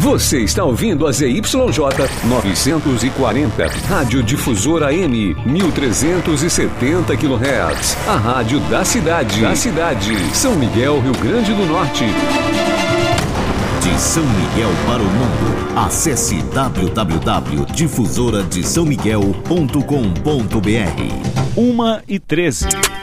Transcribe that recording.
Você está ouvindo a ZYJ 940, Rádio Difusora AM, 1370 kHz. A rádio da cidade. São Miguel, Rio Grande do Norte. De São Miguel para o mundo, acesse www.difusoradesaomiguel.com.br. 1h13.